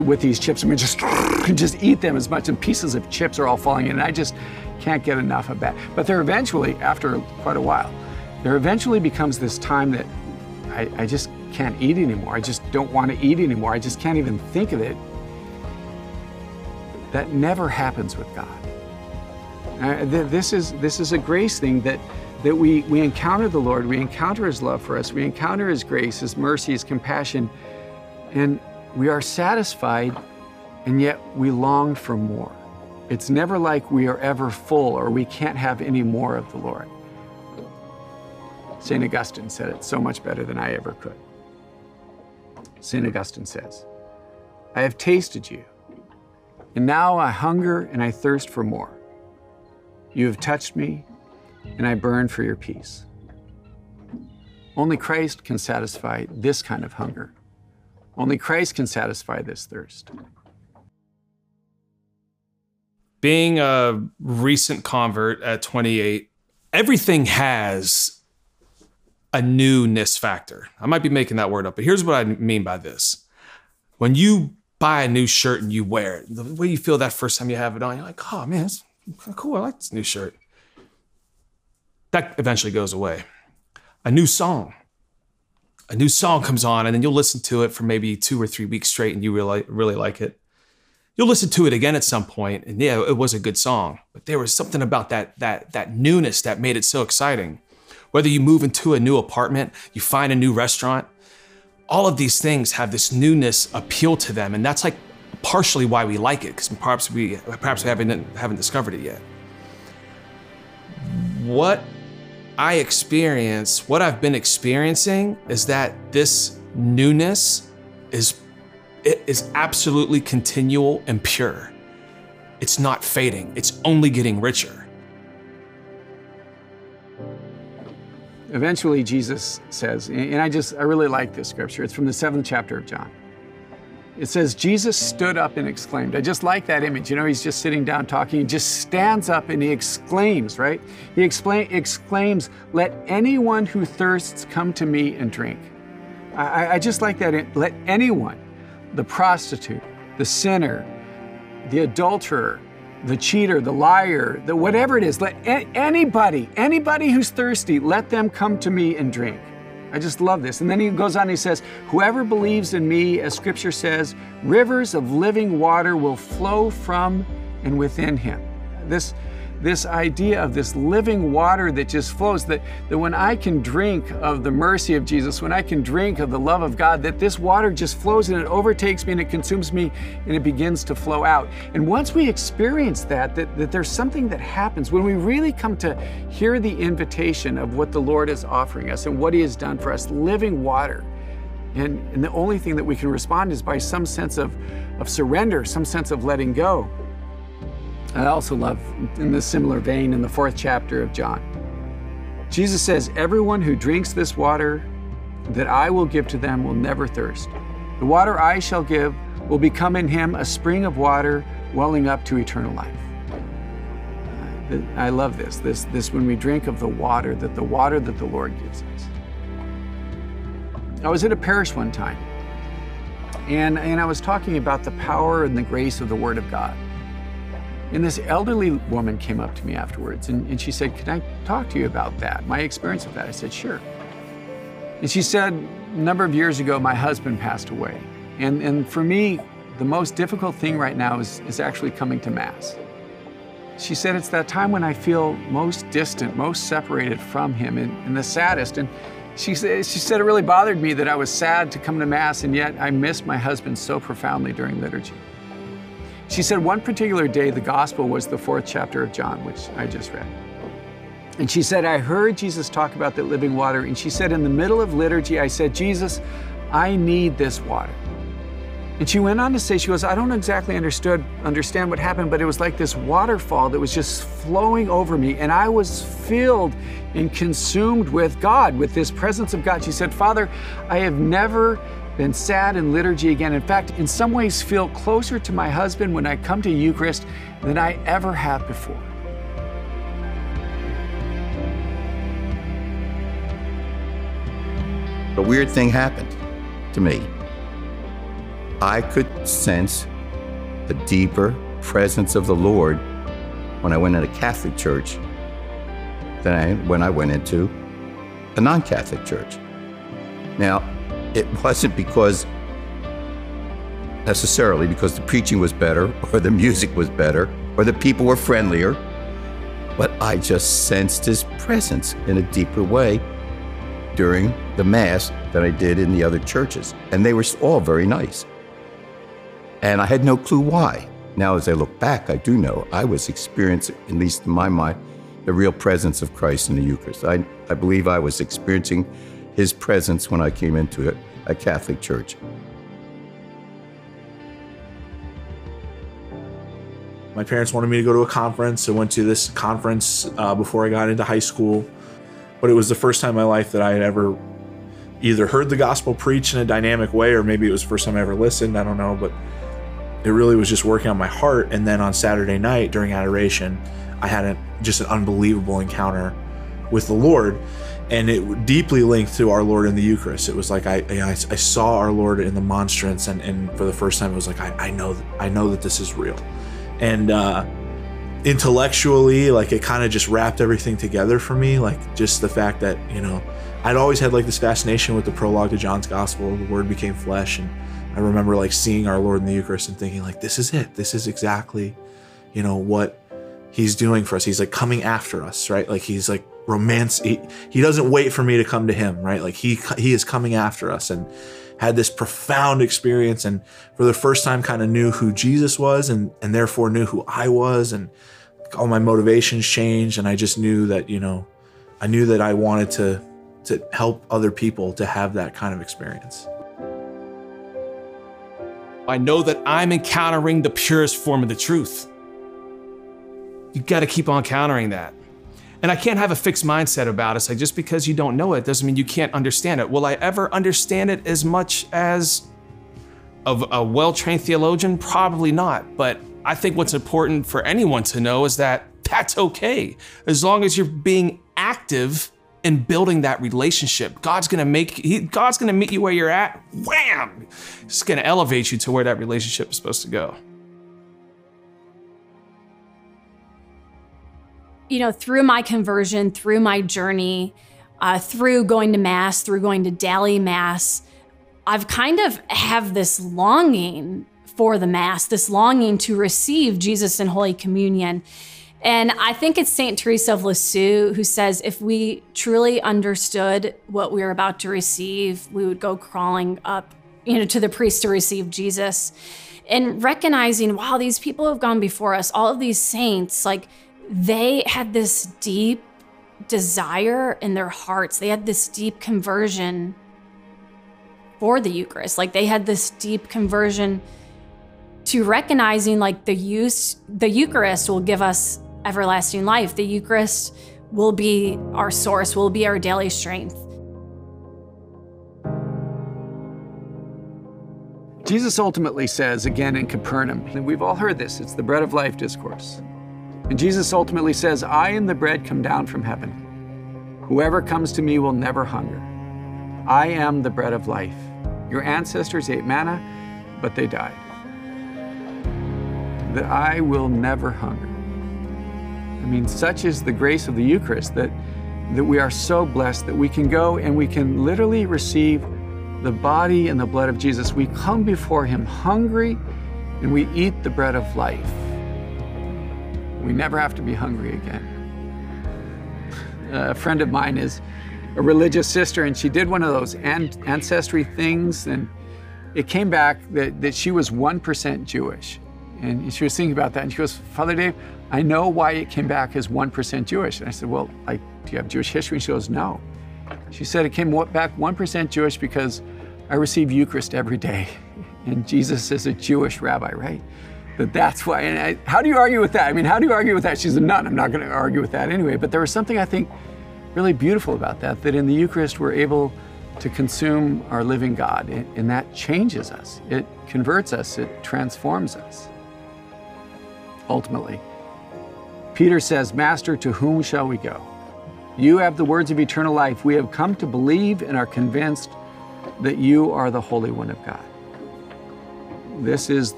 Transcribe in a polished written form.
with these chips. I mean, just eat them as much, and pieces of chips are all falling in, and I just can't get enough of that. But there eventually, after quite a while, there eventually becomes this time that I just can't eat anymore. I just don't want to eat anymore. I just can't even think of it. That never happens with God. This is a grace thing that we encounter the Lord, we encounter His love for us, we encounter His grace, His mercy, His compassion, and we are satisfied, and yet we long for more. It's never like we are ever full or we can't have any more of the Lord. St. Augustine said it so much better than I ever could. St. Augustine says, "I have tasted you, and now I hunger and I thirst for more. You have touched me, and I burn for your peace." Only Christ can satisfy this kind of hunger. Only Christ can satisfy this thirst. Being a recent convert at 28, everything has a newness factor. I might be making that word up, but here's what I mean by this. When you buy a new shirt and you wear it, the way you feel that first time you have it on, you're like, oh man, it's cool, I like this new shirt. That eventually goes away. A new song comes on, and then you'll listen to it for maybe 2 or 3 weeks straight, and you really like it. You'll listen to it again at some point, and yeah, it was a good song, but there was something about that newness that made it so exciting. Whether you move into a new apartment, you find a new restaurant, all of these things have this newness appeal to them, and that's like partially why we like it, because perhaps we haven't discovered it yet. What I've been experiencing is that this newness is absolutely continual and pure. It's not fading, it's only getting richer. Eventually, Jesus says, and I really like this scripture. It's from the 7th chapter of John. It says, Jesus stood up and exclaimed. I just like that image. You know, he's just sitting down talking. He just stands up and he exclaims, right? He exclaims, "Let anyone who thirsts come to me and drink." I just like that. Let anyone, the prostitute, the sinner, the adulterer, the cheater, the liar, the whatever it is, let anybody who's thirsty, let them come to me and drink. I just love this. And then he goes on, he says, "Whoever believes in me, as scripture says, rivers of living water will flow from and within him." This idea of this living water that just flows, that when I can drink of the mercy of Jesus, when I can drink of the love of God, that this water just flows and it overtakes me and it consumes me and it begins to flow out. And once we experience that there's something that happens when we really come to hear the invitation of what the Lord is offering us and what He has done for us, living water. And the only thing that we can respond is by some sense of surrender, some sense of letting go. I also love, in this similar vein, in the 4th chapter of John, Jesus says, "Everyone who drinks this water that I will give to them will never thirst. The water I shall give will become in him a spring of water welling up to eternal life." I love this when we drink of the water that the Lord gives us. I was at a parish one time, and I was talking about the power and the grace of the Word of God. And this elderly woman came up to me afterwards, and she said, "Can I talk to you about that, my experience of that?" I said, "Sure." And she said, "A number of years ago, my husband passed away. And for me, the most difficult thing right now is actually coming to Mass." She said, "It's that time when I feel most distant, most separated from him, and the saddest." And she said it really bothered me that I was sad to come to Mass, and yet I missed my husband so profoundly during liturgy. She said one particular day, the gospel was the 4th chapter of John, which I just read. And she said, "I heard Jesus talk about that living water." And she said, in the middle of liturgy, I said, "Jesus, I need this water." And she went on to say, she goes, "I don't exactly understand what happened, but it was like this waterfall that was just flowing over me. And I was filled and consumed with God, with this presence of God." She said, "Father, I have never been sad in liturgy again. In fact, in some ways feel closer to my husband when I come to Eucharist than I ever have before." A weird thing happened to me. I could sense a deeper presence of the Lord when I went into a Catholic church than when I went into a non-Catholic church. Now, it wasn't necessarily because the preaching was better or the music was better or the people were friendlier, but I just sensed his presence in a deeper way during the Mass than I did in the other churches. And they were all very nice. And I had no clue why. Now, as I look back, I do know I was experiencing, at least in my mind, the real presence of Christ in the Eucharist. I believe I was experiencing his presence when I came into a Catholic church. My parents wanted me to go to a conference. I went to this conference before I got into high school, but it was the first time in my life that I had ever either heard the gospel preached in a dynamic way, or maybe it was the first time I ever listened, I don't know, but it really was just working on my heart. And then on Saturday night during adoration, I had just an unbelievable encounter with the Lord, and it deeply linked to our Lord in the Eucharist. It was like I saw our Lord in the monstrance, and for the first time it was like I know that this is real. And intellectually, like, it kind of just wrapped everything together for me. Like, just the fact that, you know, I'd always had like this fascination with the prologue to John's Gospel, the Word became flesh. And I remember like seeing our Lord in the Eucharist and thinking like, this is it. This is exactly, you know, what he's doing for us. He's like coming after us, right? Like, he's like he doesn't wait for me to come to him, right? Like he is coming after us. And had this profound experience, and for the first time kind of knew who Jesus was, and therefore knew who I was, and all my motivations changed. And I just knew that, you know, I knew that I wanted to help other people to have that kind of experience. I know that I'm encountering the purest form of the truth. You got to keep on countering that. And I can't have a fixed mindset about it. It's like, just because you don't know it doesn't mean you can't understand it. Will I ever understand it as much as a well-trained theologian? Probably not. But I think what's important for anyone to know is that that's okay. As long as you're being active in building that relationship, God's gonna meet you where you're at. Wham! He's gonna elevate you to where that relationship is supposed to go. You know, through my conversion, through my journey, through going to Mass, through going to daily Mass, I've kind of have this longing for the Mass, this longing to receive Jesus in Holy Communion. And I think it's St. Teresa of Lisieux who says, if we truly understood what we were about to receive, we would go crawling up, you know, to the priest to receive Jesus. And recognizing, wow, these people who have gone before us, all of these saints, like, they had this deep desire in their hearts. They had this deep conversion for the Eucharist. Like, they had this deep conversion to recognizing, like, the Eucharist will give us everlasting life. The Eucharist will be our source, will be our daily strength. Jesus ultimately says, again in Capernaum, and we've all heard this, it's the bread of life discourse. And Jesus ultimately says, I am the bread come down from heaven. Whoever comes to me will never hunger. I am the bread of life. Your ancestors ate manna, but they died. That I will never hunger. I mean, such is the grace of the Eucharist that we are so blessed that we can go and we can literally receive the body and the blood of Jesus. We come before him hungry and we eat the bread of life. We never have to be hungry again. A friend of mine is a religious sister, and she did one of those ancestry things, and it came back that she was 1% Jewish. And she was thinking about that, and she goes, Father Dave, I know why it came back as 1% Jewish. And I said, well, like, do you have Jewish history? And she goes, no. She said it came back 1% Jewish because I receive Eucharist every day. And Jesus is a Jewish rabbi, right? That's why. And how do you argue with that? I mean, how do you argue with that? She's a nun. I'm not going to argue with that anyway. But there was something, I think, really beautiful about that in the Eucharist we're able to consume our living God, and that changes us. It converts us. It transforms us. Ultimately, Peter says, Master, to whom shall we go? You have the words of eternal life. We have come to believe and are convinced that you are the Holy One of God. This is